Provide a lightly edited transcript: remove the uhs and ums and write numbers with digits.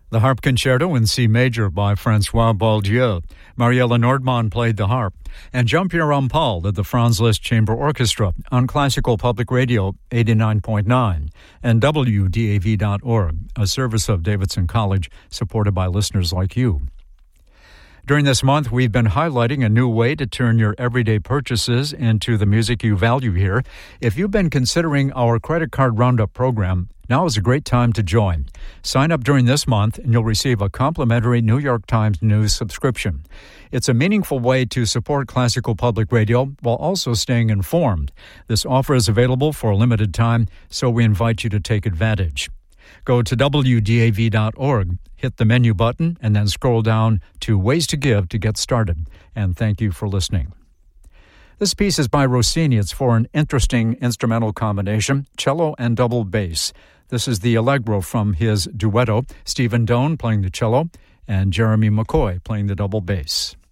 The Harp Concerto in C Major by François Baldieu. Mariella Nordmann played the harp. And Jean-Pierre Rampal led the Franz Liszt Chamber Orchestra on Classical Public Radio 89.9 and WDAV.org, a service of Davidson College supported by listeners like you. During this month, we've been highlighting a new way to turn your everyday purchases into the music you value here. If you've been considering our credit card roundup program, now is a great time to join. Sign up during this month and you'll receive a complimentary New York Times News subscription. It's a meaningful way to support Classical Public Radio while also staying informed. This offer is available for a limited time, so we invite you to take advantage. Go to WDAV.org, hit the menu button, and then scroll down to Ways to Give to get started. And thank you for listening. This piece is by Rossini. It's for an interesting instrumental combination, cello and double bass. This is the Allegro from his duetto, Stephen Doane playing the cello and Jeremy McCoy playing the double bass.